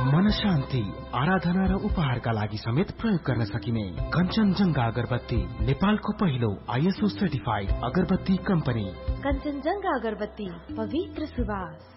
मन शान्ति, आराधना र उपहारका लागि समेत प्रयोग गर्न सकिने कञ्चनजंघा अगरबत्ती, नेपालको पहिलो ISO सर्टिफाइड अगरबत्ती कम्पनी। कञ्चनजंघा अगरबत्ती, पवित्र सुवास।